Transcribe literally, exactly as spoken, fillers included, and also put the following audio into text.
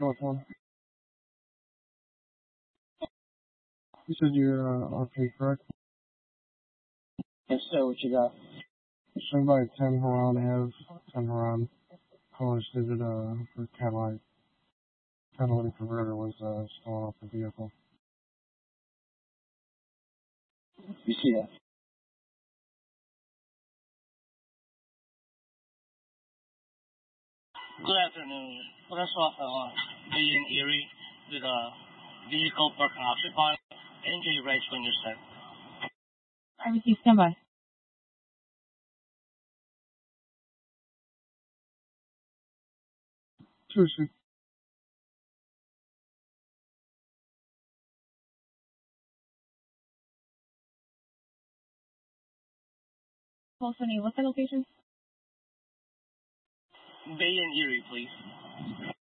Which one? You said you're uh, R P, correct? Yes, sir. What you got? Swing by ten Haran Ave, ten Haran. College digit uh, for catalytic. Catalytic converter was uh, stolen off the vehicle. You see that? Good afternoon. Police officer on Beijing Erie with a vehicle parked occupied. N J raised when you said. I received standby. Seriously. twelve seventy, what's the location? Bay and Erie, please.